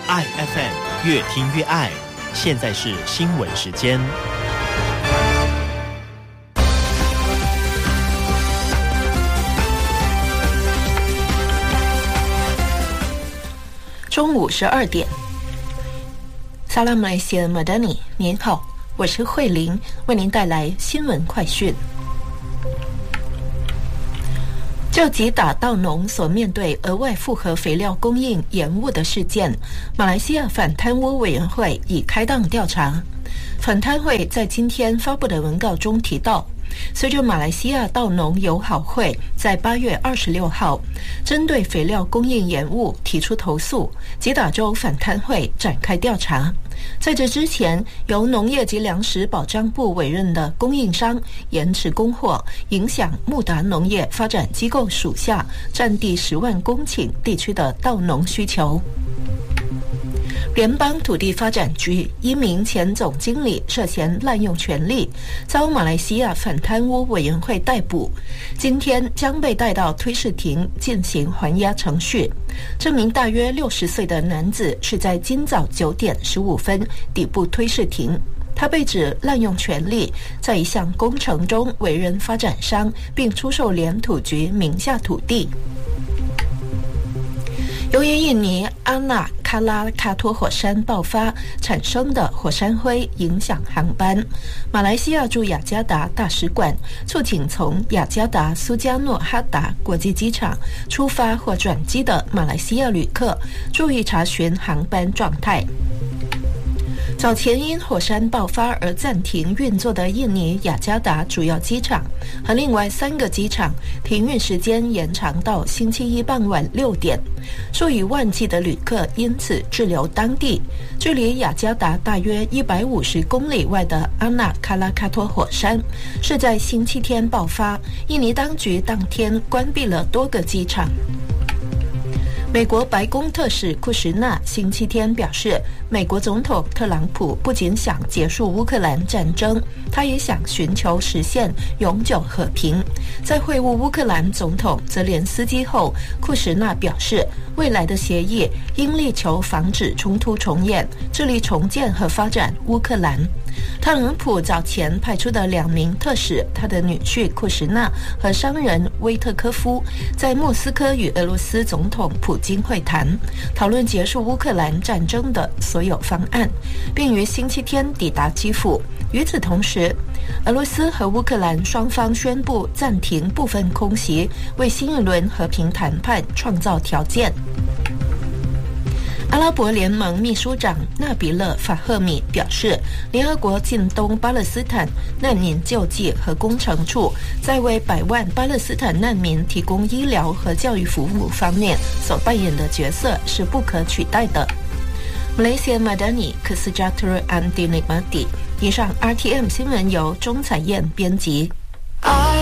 爱 FM 越听越爱。现在是新闻时间。 中午12点。萨拉马来西亚马达尼，您好，我是慧玲，为您带来新闻快讯。就吉打稻农所面对额外复合肥料供应延误的事件，马来西亚反贪污委员会已开档调查。反贪会在今天发布的文告中提到，随着马来西亚稻农友好会在8月26号针对肥料供应延误提出投诉，吉打州反贪会展开调查。在这之前，由农业及粮食保障部委任的供应商延迟供货，影响穆达农业发展机构属下占地10万公顷地区的稻农需求。联邦土地发展局一名前总经理涉嫌滥用权力，遭马来西亚反贪污委员会逮捕，今天将被带到推事庭进行还押程序。这名大约60岁的男子是在今早9点15分抵步推事庭。他被指滥用权力，在一项工程中委任发展商，并出售联土局名下土地。由于印尼阿纳卡拉卡托火山爆发产生的火山灰影响航班，马来西亚驻雅加达大使馆促请从雅加达苏加诺哈达国际机场出发或转机的马来西亚旅客注意查询航班状态。早前因火山爆发而暂停运作的印尼雅加达主要机场和另外3个机场停运时间延长到星期一傍晚6点，数以万计的旅客因此滞留当地。距离雅加达大约150公里外的阿纳卡拉卡托火山是在星期天爆发，印尼当局当天关闭了多个机场。美国白宫特使库什纳星期天表示，美国总统特朗普不仅想结束乌克兰战争，他也想寻求实现永久和平。在会晤乌克兰总统泽连斯基后，库什纳表示，未来的协议应力求防止冲突重演，致力重建和发展乌克兰。特朗普早前派出的2名特使，他的女婿库什纳和商人威特科夫，在莫斯科与俄罗斯总统普京会谈，讨论结束乌克兰战争的所有方案，并于星期天抵达基辅。与此同时，俄罗斯和乌克兰双方宣布暂停部分空袭，为新一轮和平谈判创造条件。阿拉伯联盟秘书长纳比勒·法赫米表示，联合国近东巴勒斯坦难民救济和工程处在为100万巴勒斯坦难民提供医疗和教育服务方面所扮演的角色是不可取代的。Malaysia Madani Kesejahteraan Dinikmati。以上 RTM 新闻由钟彩燕编辑。